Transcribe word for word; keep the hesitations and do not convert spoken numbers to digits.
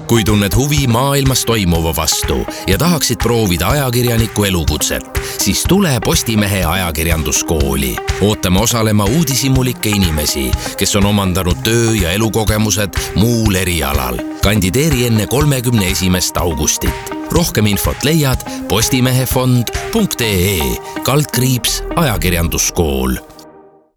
Kui tunned huvi maailmas toimuva vastu ja tahaksid proovida ajakirjaniku elukutset, siis tule Postimehe ajakirjanduskooli. Ootame osalema uudishimulikke inimesi, kes on omandanud töö- ja elukogemused muul erialal. Kandideeri enne kolmekümne esimest augustit. Rohkem infot leiad postimehefond punkt ee kaldkriips ajakirjanduskool.